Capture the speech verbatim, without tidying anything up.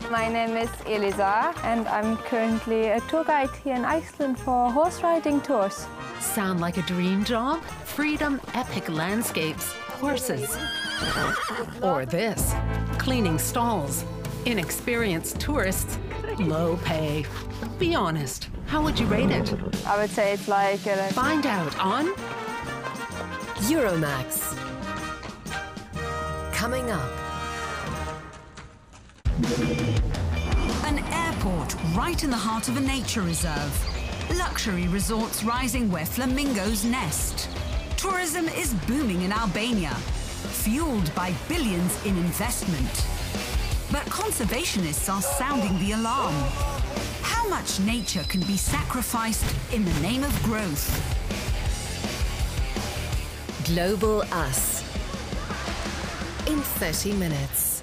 My name is Elisa and I'm currently a tour guide here in Iceland for horse riding tours. Sound like a dream job? Freedom, epic landscapes, horses. Or this, cleaning stalls, inexperienced tourists, low pay. Be honest, how would you rate it? I would say it's like... Uh, Find out on Euromax. Coming up. An airport right in the heart of a nature reserve. Luxury resorts rising where flamingos nest. Tourism is booming in Albania, fueled by billions in investment. But conservationists are sounding the alarm. How much nature can be sacrificed in the name of growth? Global Us. In thirty minutes.